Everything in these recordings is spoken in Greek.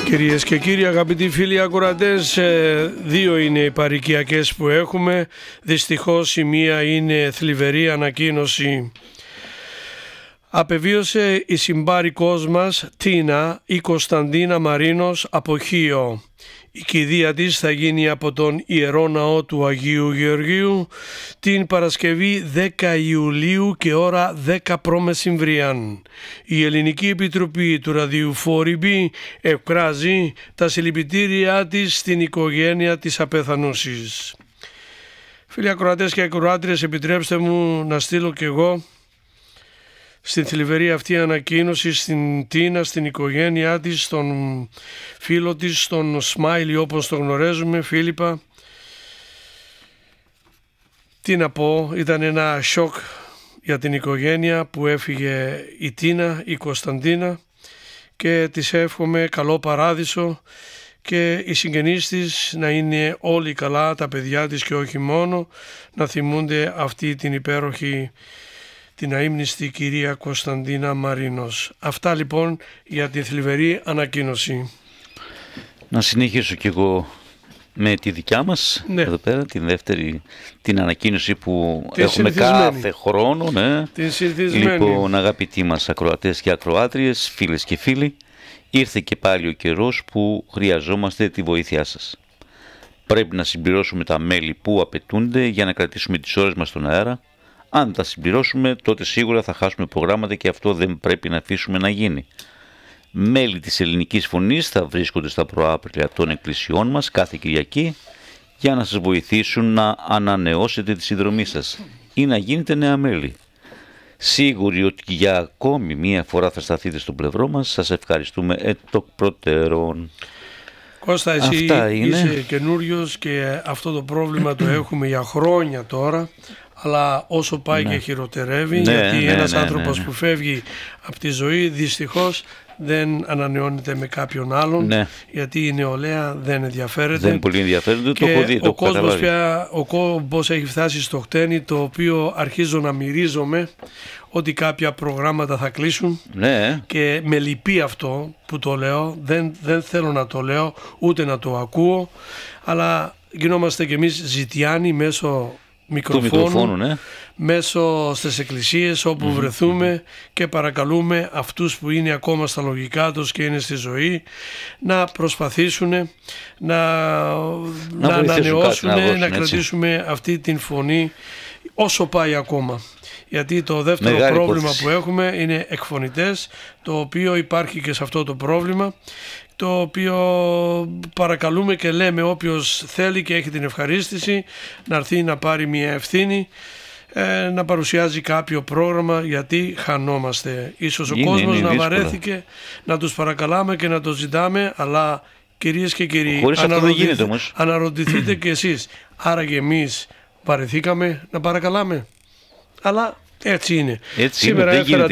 Κυρίες και κύριοι, αγαπητοί φίλοι ακροατές, δύο είναι οι παροικιακές που έχουμε. Δυστυχώς η μία είναι θλιβερή ανακοίνωση. Απεβίωσε η συμπάρικός μας Τίνα, η Κωνσταντίνα Μαρίνος από Χίο. Η κηδεία της θα γίνει από τον Ιερό Ναό του Αγίου Γεωργίου την Παρασκευή 10 Ιουλίου και ώρα 10 π.Μ. Η Ελληνική Επιτροπή του Ραδιοφόριμπη εκφράζει τα συλληπιτήριά της στην οικογένεια της απεθανούσης. Φίλοι ακροατές και ακροάτριες, επιτρέψτε μου να στείλω και εγώ στην θλιβερή αυτή ανακοίνωση στην Τίνα, στην οικογένειά της, στον φίλο της, στον Σμάιλι όπως το γνωρίζουμε, Φίλιππα. Τι να πω, ήταν ένα σοκ για την οικογένεια που έφυγε η Τίνα, η Κωνσταντίνα, και της εύχομαι καλό παράδεισο και οι συγγενείς της να είναι όλοι καλά, τα παιδιά της και όχι μόνο, να θυμούνται αυτή την υπέροχη, την αείμνηστη κυρία Κωνσταντίνα Μαρίνος. Αυτά λοιπόν για τη θλιβερή ανακοίνωση. Να συνεχίσω κι εγώ με τη δικιά μας, εδώ πέρα, την δεύτερη, την ανακοίνωση που έχουμε κάθε χρόνο. Ναι. Την συνηθισμένη. Λοιπόν, αγαπητοί μας ακροατές και ακροάτριες, φίλες και φίλοι, ήρθε και πάλι ο καιρός που χρειαζόμαστε τη βοήθειά σας. Πρέπει να συμπληρώσουμε τα μέλη που απαιτούνται για να κρατήσουμε τις ώρες μας στον αέρα. Αν τα συμπληρώσουμε, τότε σίγουρα θα χάσουμε προγράμματα και αυτό δεν πρέπει να αφήσουμε να γίνει. Μέλη της Ελληνικής Φωνής θα βρίσκονται στα προάπρια των εκκλησιών μας κάθε Κυριακή για να σας βοηθήσουν να ανανεώσετε τη συνδρομή σας ή να γίνετε νέα μέλη. Σίγουροι ότι για ακόμη μία φορά θα σταθείτε στο πλευρό μας, σας ευχαριστούμε εκ των προτέρων. Κώστα, εσύ είσαι καινούριος και αυτό το πρόβλημα το έχουμε για χρόνια τώρα. Αλλά όσο πάει και χειροτερεύει, γιατί ένας άνθρωπος που φεύγει από τη ζωή δυστυχώς δεν ανανεώνεται με κάποιον άλλον, γιατί η νεολαία δεν ενδιαφέρεται. Δεν πολύ ενδιαφέρεται, και το έχω δει, ο κόσμος πια, ο κόσμος έχει φτάσει στο χτένι, το οποίο αρχίζω να μυρίζομαι ότι κάποια προγράμματα θα κλείσουν. Και με λυπεί αυτό που το λέω, δεν θέλω να το λέω ούτε να το ακούω, αλλά γινόμαστε κι εμείς ζητιάνοι μέσω μικροφόνου, μέσω στις εκκλησίες όπου βρεθούμε και παρακαλούμε αυτούς που είναι ακόμα στα λογικά τους και είναι στη ζωή να προσπαθήσουν να ανανεώσουν, να κρατήσουμε αυτή την φωνή όσο πάει ακόμα. Γιατί το δεύτερο πρόβλημα που έχουμε είναι εκφωνητές, το οποίο υπάρχει και σε αυτό το πρόβλημα, το οποίο παρακαλούμε και λέμε όποιος θέλει και έχει την ευχαρίστηση να έρθει να πάρει μια ευθύνη, να παρουσιάζει κάποιο πρόγραμμα, γιατί χανόμαστε. Ίσως ο κόσμος να βαρέθηκε να τους παρακαλάμε και να το ζητάμε, αλλά κυρίες και κύριοι, αναρωτηθείτε και εσείς, άραγε εμείς βαρεθήκαμε να παρακαλάμε? Αλλά έτσι είναι. Σήμερα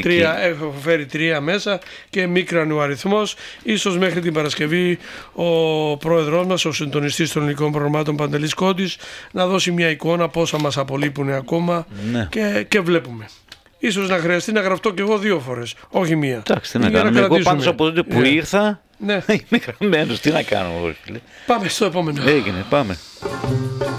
έχω φέρει 3 μέσα και μίκρανε ο αριθμός. Ίσως μέχρι την Παρασκευή ο πρόεδρός μας, ο συντονιστής των ελληνικών προγραμμάτων Παντελής Κόντης, να δώσει μια εικόνα πόσα μας απολείπουν ακόμα και βλέπουμε. Ίσως να χρειαστεί να γραφτώ και εγώ 2 φορές, όχι μία. Εντάξει, τι να κάνουμε. Εγώ πάντως από τότε που ήρθα είμαι γραμμένος. Τι να κάνουμε, φίλε. Πάμε στο επόμενο. Έγινε, πάμε.